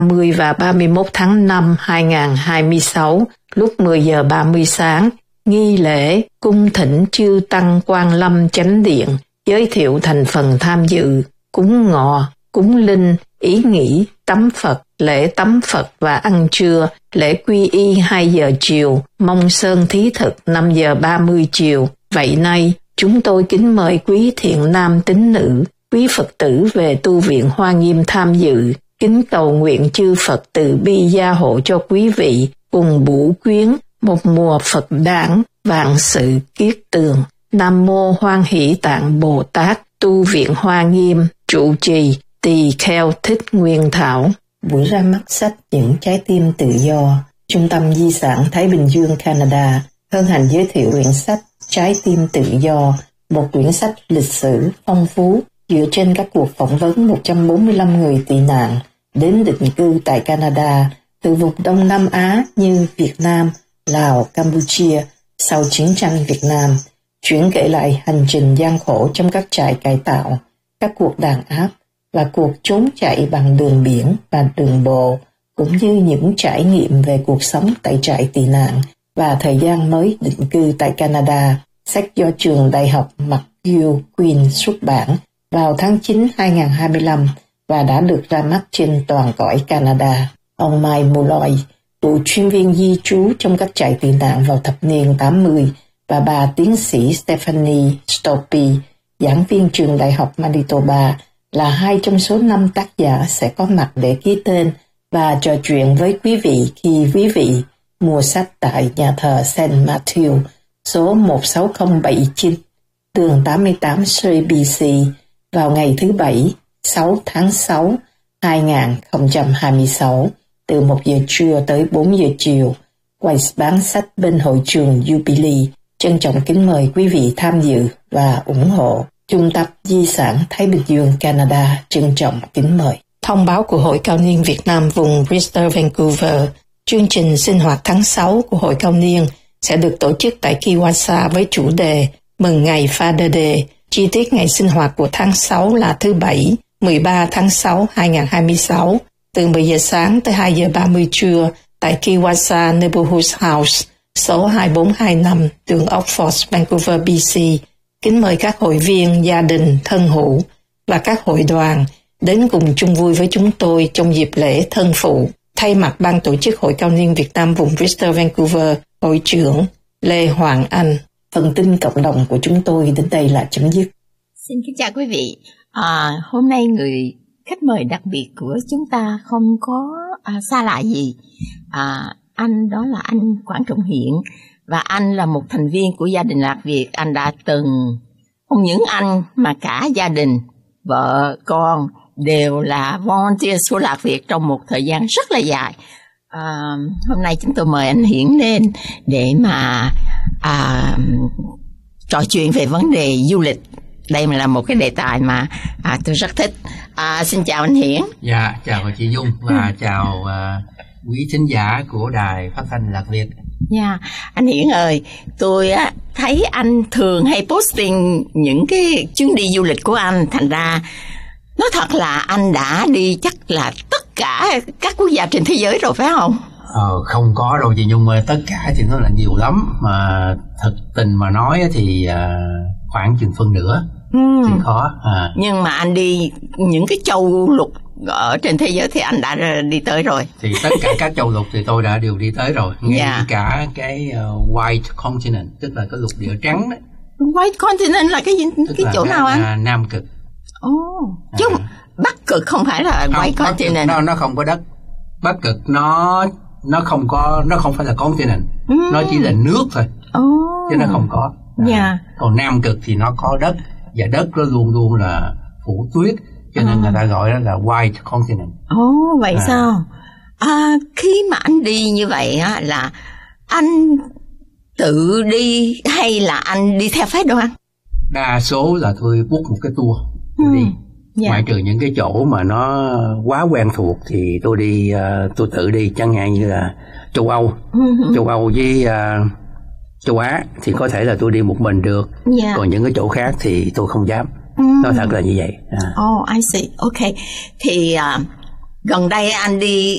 10 và 31 tháng 5 2026 lúc 10 giờ 30 sáng, nghi lễ cung thỉnh chư Tăng Quan Lâm Chánh Điện, giới thiệu thành phần tham dự, cúng ngọ, cúng linh, ý nghĩ, tắm Phật, lễ tắm Phật và ăn trưa, lễ quy y 2 giờ chiều, mông sơn thí thực 5 giờ 30 chiều. Vậy nay, chúng tôi kính mời quý thiện nam tín nữ, quý Phật tử về tu viện Hoa Nghiêm tham dự, kính cầu nguyện chư Phật từ bi gia hộ cho quý vị cùng bủ quyến một mùa Phật đản, vạn sự kiết tường. Nam mô Hoan Hỷ Tạng Bồ Tát, tu viện Hoa Nghiêm, trụ trì Tỳ Kheo Thích Nguyên Thảo. Buổi ra mắt sách Những Trái Tim Tự Do, Trung tâm Di sản Thái Bình Dương, Canada, hân hạnh giới thiệu quyển sách Trái Tim Tự Do, một quyển sách lịch sử phong phú dựa trên các cuộc phỏng vấn 145 người tị nạn đến định cư tại Canada từ vùng Đông Nam Á như Việt Nam, Lào, Campuchia sau chiến tranh Việt Nam, chuyển kể lại hành trình gian khổ trong các trại cải tạo, các cuộc đàn áp và cuộc trốn chạy bằng đường biển và đường bộ, cũng như những trải nghiệm về cuộc sống tại trại tị nạn và thời gian mới định cư tại Canada. Sách do trường Đại học McGill Queen xuất bản vào tháng 9 2025 và đã được ra mắt trên toàn cõi Canada. Ông Mike Mulloy, cựu chuyên viên di trú trong các trại tị nạn vào thập niên 80, và bà tiến sĩ Stephanie Stoppe, giảng viên trường Đại học Manitoba, là hai trong số 5 tác giả sẽ có mặt để ký tên và trò chuyện với quý vị khi quý vị mua sách tại nhà thờ St. Matthew, số 16079, đường 88 Surrey, BC, vào ngày thứ Bảy, 6 tháng 6, 2026, từ 1 giờ trưa tới 4 giờ chiều, quầy bán sách bên hội trường Jubilee. Trân trọng kính mời quý vị tham dự và ủng hộ. Trung tâm Di sản Thái Bình Dương, Canada trân trọng kính mời. Thông báo của Hội Cao niên Việt Nam vùng Bristol, Vancouver. Chương trình sinh hoạt tháng 6 của Hội Cao niên sẽ được tổ chức tại Kiwasa với chủ đề Mừng Ngày Father Day. Chi tiết ngày sinh hoạt của tháng 6 là thứ Bảy, 13 tháng 6, 2026, từ 10 giờ sáng tới 2 giờ 30 trưa tại Kiwasa Neighborhood House, số 2425, đường Oxford, Vancouver, BC. Kính mời các hội viên, gia đình, thân hữu và các hội đoàn đến cùng chung vui với chúng tôi trong dịp lễ Thân Phụ. Thay mặt ban tổ chức Hội Cao niên Việt Nam vùng Bristol, Vancouver, Hội trưởng Lê Hoàng Anh. Phần tin cộng đồng của chúng tôi đến đây là chấm dứt. Xin kính chào quý vị. Hôm nay người khách mời đặc biệt của chúng ta không có xa lạ gì. Anh đó là anh Quảng Trọng Hiện, và anh là một thành viên của gia đình Lạc Việt. Anh đã từng, không những anh mà cả gia đình, vợ, con đều là volunteer của Lạc Việt trong một thời gian rất là dài. Hôm nay chúng tôi mời anh Hiển lên để mà trò chuyện về vấn đề du lịch. Đây là một cái đề tài mà tôi rất thích. Xin chào anh Hiển. Dạ, chào chị Dung và chào quý thính giả của đài phát thanh Lạc Việt. Dạ, anh Hiển ơi, tôi thấy anh thường hay posting những cái chuyến đi du lịch của anh, thành ra nói thật là anh đã đi chắc là tất cả các quốc gia trên thế giới rồi phải không? Không có đâu chị Nhung ơi, tất cả thì nó là nhiều lắm, mà thật tình mà nói thì khoảng chừng phân nửa thì khó. Nhưng mà anh đi những cái châu lục ở trên thế giới thì anh đã đi tới rồi. Thì tất cả các châu lục thì tôi đã đều đi tới rồi, ngay cả cái White Continent, tức là cái lục địa trắng đấy. White Continent là cái gì? Cái chỗ nào anh? Nam Cực. Chứ Bắc Cực không phải là White Continent. Nó không có đất. Bắc Cực nó không phải là continent, nó chỉ là nước thôi, chứ nó không có. Còn Nam Cực thì nó có đất, và đất nó luôn luôn là phủ tuyết, cho nên người ta gọi đó là White Continent. Vậy sao? Khi mà anh đi như vậy á, là anh tự đi hay là anh đi theo phái đoàn? Đa số là tôi book một cái tour tôi đi. Ngoại trừ những cái chỗ mà nó quá quen thuộc thì tôi đi, tôi tự đi, chẳng hạn như là châu Âu, châu Âu với châu Á thì có thể là tôi đi một mình được. Còn những cái chỗ khác thì tôi không dám. Nói thật là như vậy. I see. Okay. Thì Gần đây anh đi